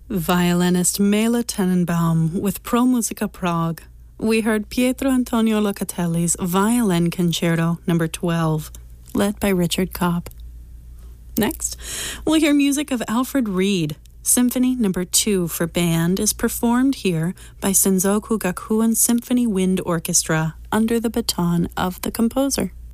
Violinist Mela Tenenbaum with Pro Musica Prague. We heard Pietro Antonio Locatelli's Violin Concerto No. 12, led by Richard Kopp. Next, we'll hear music of Alfred Reed. Symphony No. 2 for band is performed here by Senzoku Gakuen Symphony Wind Orchestra under the baton of the composer.